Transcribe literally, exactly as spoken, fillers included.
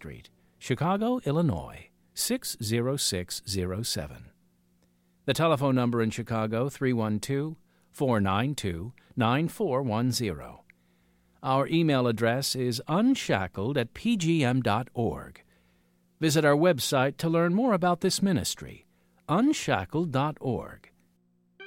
Street, Chicago, Illinois, six zero six zero seven. The telephone number in Chicago, three one two, four nine two, nine four one zero. Our email address is unshackled at p g m dot org. Visit our website to learn more about this ministry, unshackled dot org.